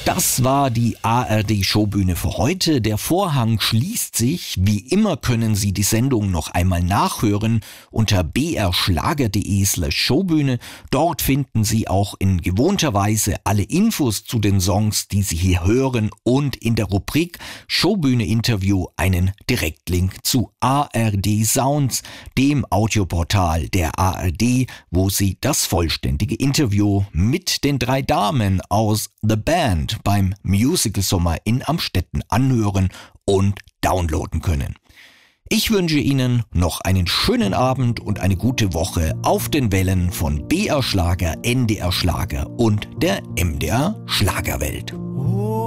Das war die ARD-Showbühne für heute. Der Vorhang schließt sich. Wie immer können Sie die Sendung noch einmal nachhören unter brschlager.de/Showbühne. Dort finden Sie auch in gewohnter Weise alle Infos zu den Songs, die Sie hier hören, und in der Rubrik Showbühne Interview einen Direktlink zu ARD Sounds, dem Audioportal der ARD, wo Sie das vollständige Interview mit den 3 Damen aus The Band beim Musical Sommer in Amstetten anhören und downloaden können. Ich wünsche Ihnen noch einen schönen Abend und eine gute Woche auf den Wellen von BR Schlager, NDR Schlager und der MDR Schlagerwelt.